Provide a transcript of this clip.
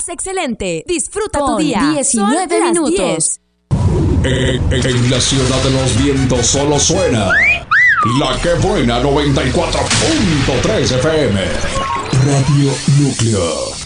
más excelente. Disfruta Con tu día. 19 Son las minutos. 10. En la ciudad de los vientos solo suena La Que Buena 94.3 FM. Radio Núcleo.